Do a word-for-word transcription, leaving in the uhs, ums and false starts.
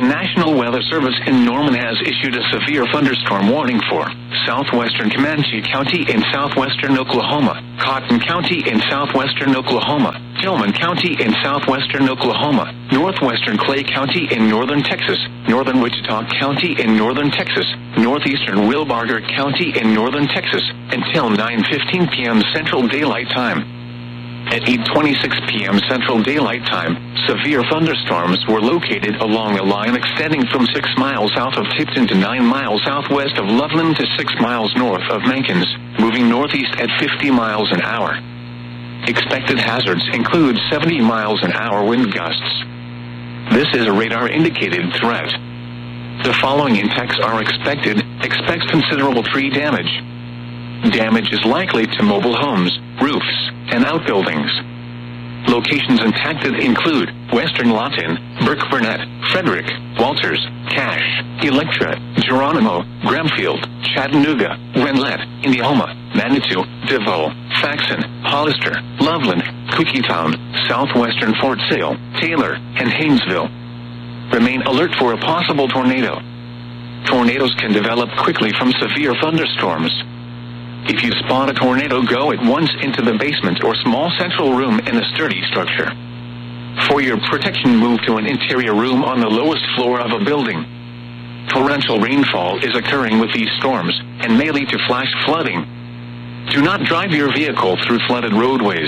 National Weather Service in Norman has issued a severe thunderstorm warning for southwestern Comanche County in southwestern Oklahoma, Cotton County in southwestern Oklahoma, Tillman County in southwestern Oklahoma, northwestern Clay County in northern Texas, northern Wichita County in northern Texas, northeastern Wilbarger County in northern Texas, until nine fifteen p.m. Central Daylight Time. At eight twenty-six p.m. Central Daylight Time, severe thunderstorms were located along a line extending from six miles south of Tipton to nine miles southwest of Loveland to six miles north of Mankins, moving northeast at fifty miles an hour. Expected hazards include seventy miles an hour wind gusts. This is a radar-indicated threat. The following impacts are expected. Expect considerable tree damage. Damage is likely to mobile homes, roofs, and outbuildings. Locations impacted include Western Lawton, Burke Burnett, Frederick, Walters, Cache, Electra, Geronimo, Gramfield, Chattanooga, Renlet, Indiahoma, Manitou, DeVoe, Faxon, Hollister, Loveland, Cookietown, southwestern Fort Sill, Taylor, and Haynesville. Remain alert for a possible tornado. Tornadoes can develop quickly from severe thunderstorms. If you spot a tornado, go at once into the basement or small central room in a sturdy structure. For your protection, move to an interior room on the lowest floor of a building. Torrential rainfall is occurring with these storms and may lead to flash flooding. Do not drive your vehicle through flooded roadways.